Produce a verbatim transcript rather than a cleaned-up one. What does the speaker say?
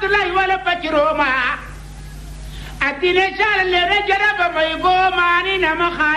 Abdullahi wala Pachiroma. Atine chale le rejara ba mai goma ni na makha